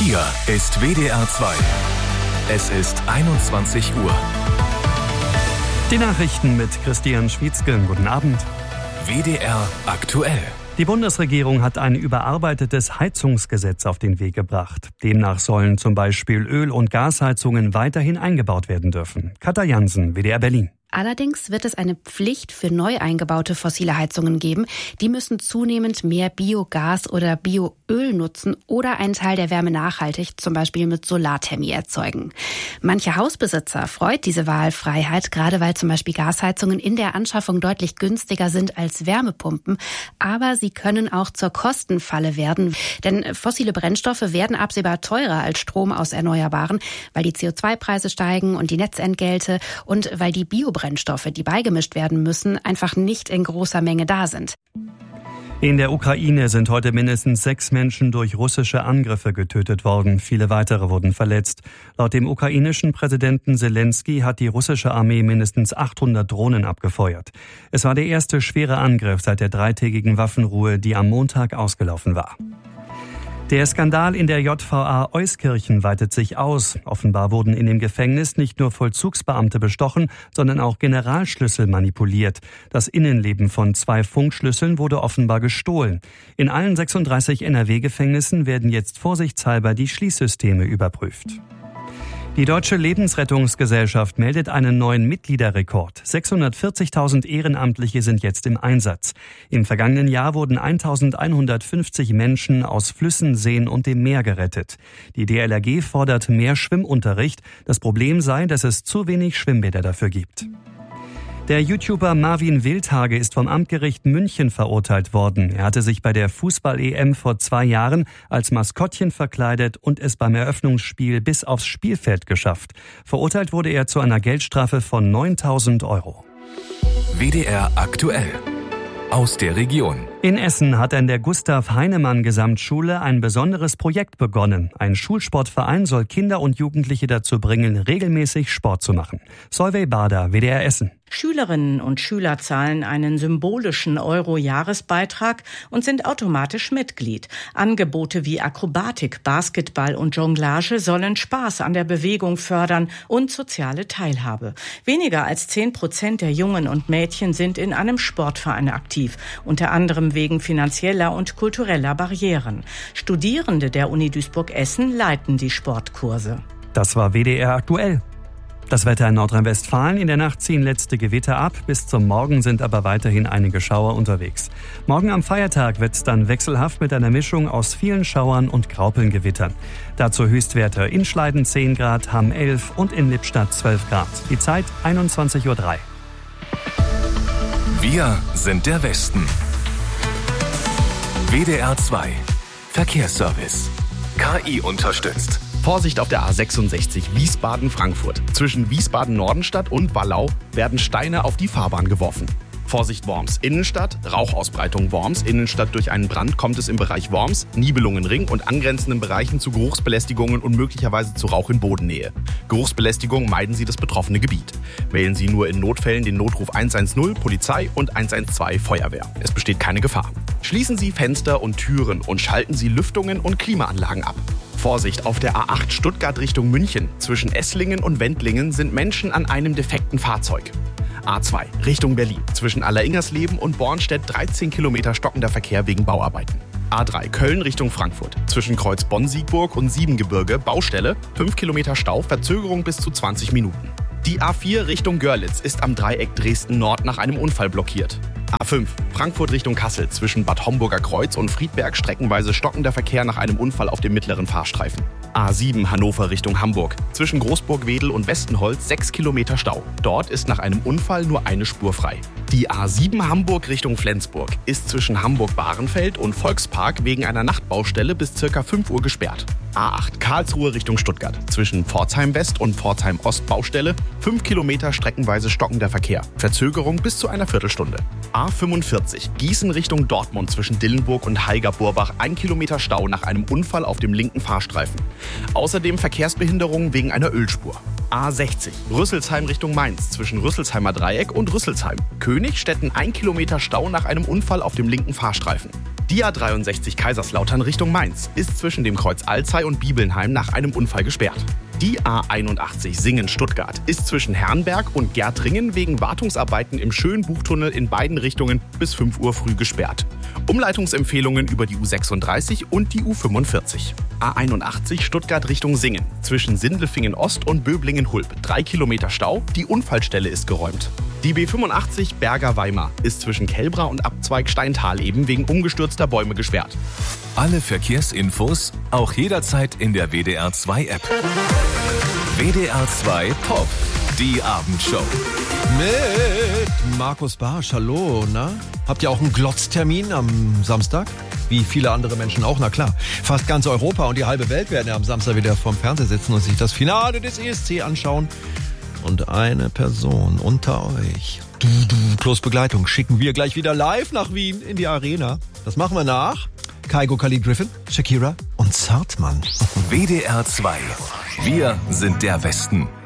Hier ist WDR 2. Es ist 21 Uhr. Die Nachrichten mit Christian Schwietzke. Guten Abend. WDR aktuell. Die Bundesregierung hat ein überarbeitetes Heizungsgesetz auf den Weg gebracht. Demnach sollen zum Beispiel Öl- und Gasheizungen weiterhin eingebaut werden dürfen. Katja Jansen, WDR Berlin. Allerdings wird es eine Pflicht für neu eingebaute fossile Heizungen geben. Die müssen zunehmend mehr Biogas oder Bioöl nutzen oder einen Teil der Wärme nachhaltig, zum Beispiel mit Solarthermie, erzeugen. Manche Hausbesitzer freut diese Wahlfreiheit, gerade weil zum Beispiel Gasheizungen in der Anschaffung deutlich günstiger sind als Wärmepumpen. Aber sie können auch zur Kostenfalle werden. Denn fossile Brennstoffe werden absehbar teurer als Strom aus Erneuerbaren, weil die CO2-Preise steigen und die Netzentgelte und weil die Biobrennstoffe, die beigemischt werden müssen, einfach nicht in großer Menge da sind. In der Ukraine sind heute mindestens 6 Menschen durch russische Angriffe getötet worden. Viele weitere wurden verletzt. Laut dem ukrainischen Präsidenten Selensky hat die russische Armee mindestens 800 Drohnen abgefeuert. Es war der erste schwere Angriff seit der 3-tägigen Waffenruhe, die am Montag ausgelaufen war. Der Skandal in der JVA Euskirchen weitet sich aus. Offenbar wurden in dem Gefängnis nicht nur Vollzugsbeamte bestochen, sondern auch Generalschlüssel manipuliert. Das Innenleben von 2 Funkschlüsseln wurde offenbar gestohlen. In allen 36 NRW-Gefängnissen werden jetzt vorsichtshalber die Schließsysteme überprüft. Die Deutsche Lebensrettungsgesellschaft meldet einen neuen Mitgliederrekord. 640.000 Ehrenamtliche sind jetzt im Einsatz. Im vergangenen Jahr wurden 1.150 Menschen aus Flüssen, Seen und dem Meer gerettet. Die DLRG fordert mehr Schwimmunterricht. Das Problem sei, dass es zu wenig Schwimmbäder dafür gibt. Der YouTuber Marvin Wildhage ist vom Amtsgericht München verurteilt worden. Er hatte sich bei der Fußball-EM vor 2 Jahren als Maskottchen verkleidet und es beim Eröffnungsspiel bis aufs Spielfeld geschafft. Verurteilt wurde er zu einer Geldstrafe von 9.000 €. WDR aktuell. Aus der Region. In Essen hat an der Gustav-Heinemann-Gesamtschule ein besonderes Projekt begonnen. Ein Schulsportverein soll Kinder und Jugendliche dazu bringen, regelmäßig Sport zu machen. Solveig Bader, WDR Essen. Schülerinnen und Schüler zahlen einen symbolischen Euro-Jahresbeitrag und sind automatisch Mitglied. Angebote wie Akrobatik, Basketball und Jonglage sollen Spaß an der Bewegung fördern und soziale Teilhabe. Weniger als 10% der Jungen und Mädchen sind in einem Sportverein aktiv, unter anderem wegen finanzieller und kultureller Barrieren. Studierende der Uni Duisburg-Essen leiten die Sportkurse. Das war WDR aktuell. Das Wetter in Nordrhein-Westfalen. In der Nacht ziehen letzte Gewitter ab. Bis zum Morgen sind aber weiterhin einige Schauer unterwegs. Morgen am Feiertag wird es dann wechselhaft mit einer Mischung aus vielen Schauern und Graupelgewittern. Dazu Höchstwerte in Schleiden 10 Grad, Hamm 11 und in Lippstadt 12 Grad. Die Zeit 21:03 Uhr. Wir sind der Westen. WDR 2. Verkehrsservice. KI unterstützt. Vorsicht auf der A66 Wiesbaden-Frankfurt. Zwischen Wiesbaden-Nordenstadt und Wallau werden Steine auf die Fahrbahn geworfen. Vorsicht Worms Innenstadt, Rauchausbreitung Worms Innenstadt. Durch einen Brand kommt es im Bereich Worms, Nibelungenring und angrenzenden Bereichen zu Geruchsbelästigungen und möglicherweise zu Rauch in Bodennähe. Geruchsbelästigung, meiden Sie das betroffene Gebiet. Wählen Sie nur in Notfällen den Notruf 110 Polizei und 112 Feuerwehr. Es besteht keine Gefahr. Schließen Sie Fenster und Türen und schalten Sie Lüftungen und Klimaanlagen ab. Vorsicht auf der A8 Stuttgart Richtung München. Zwischen Esslingen und Wendlingen sind Menschen an einem defekten Fahrzeug. A2 Richtung Berlin. Zwischen Alleringersleben und Bornstedt 13 Kilometer stockender Verkehr wegen Bauarbeiten. A3 Köln Richtung Frankfurt. Zwischen Kreuz Bonn-Siegburg und Siebengebirge Baustelle, 5 Kilometer Stau, Verzögerung bis zu 20 Minuten. Die A4 Richtung Görlitz ist am Dreieck Dresden-Nord nach einem Unfall blockiert. A5 Frankfurt Richtung Kassel. Zwischen Bad Homburger Kreuz und Friedberg streckenweise stockender Verkehr nach einem Unfall auf dem mittleren Fahrstreifen. A7 Hannover Richtung Hamburg. Zwischen Großburg-Wedel und Westenholz 6 Kilometer Stau. Dort ist nach einem Unfall nur eine Spur frei. Die A7 Hamburg Richtung Flensburg ist zwischen Hamburg-Bahrenfeld und Volkspark wegen einer Nachtbaustelle bis ca. 5 Uhr gesperrt. A8 Karlsruhe Richtung Stuttgart. Zwischen Pforzheim West und Pforzheim Ost Baustelle 5 Kilometer streckenweise stockender Verkehr. Verzögerung bis zu einer Viertelstunde. A45 Gießen Richtung Dortmund zwischen Dillenburg und Heiger-Burbach 1 Kilometer Stau nach einem Unfall auf dem linken Fahrstreifen. Außerdem Verkehrsbehinderungen wegen einer Ölspur. A60 Rüsselsheim Richtung Mainz zwischen Rüsselsheimer Dreieck und Rüsselsheim. Königstetten 1 Kilometer Stau nach einem Unfall auf dem linken Fahrstreifen. Die A63 Kaiserslautern Richtung Mainz ist zwischen dem Kreuz Alzey und Bibelnheim nach einem Unfall gesperrt. Die A81 Singen-Stuttgart ist zwischen Herrenberg und Gärtringen wegen Wartungsarbeiten im Schönbuchtunnel in beiden Richtungen bis 5 Uhr früh gesperrt. Umleitungsempfehlungen über die U36 und die U45. A81 Stuttgart Richtung Singen zwischen Sindelfingen Ost und Böblingen-Hulb 3 Kilometer Stau, die Unfallstelle ist geräumt. Die B85 Berger-Weimar ist zwischen Kelbra und Abzweig Steintal eben wegen umgestürzter Bäume gesperrt. Alle Verkehrsinfos auch jederzeit in der WDR 2 App. WDR 2 Pop, die Abendshow. Mit Markus Barsch, hallo, na? Habt ihr auch einen Glotztermin am Samstag? Wie viele andere Menschen auch, na klar. Fast ganz Europa und die halbe Welt werden ja am Samstag wieder vorm Fernseher sitzen und sich das Finale des ESC anschauen. Und eine Person unter euch, plus Begleitung, schicken wir gleich wieder live nach Wien in die Arena. Das machen wir nach Kygo Khalid Griffin, Shakira und Zartmann. WDR 2. Wir sind der Westen.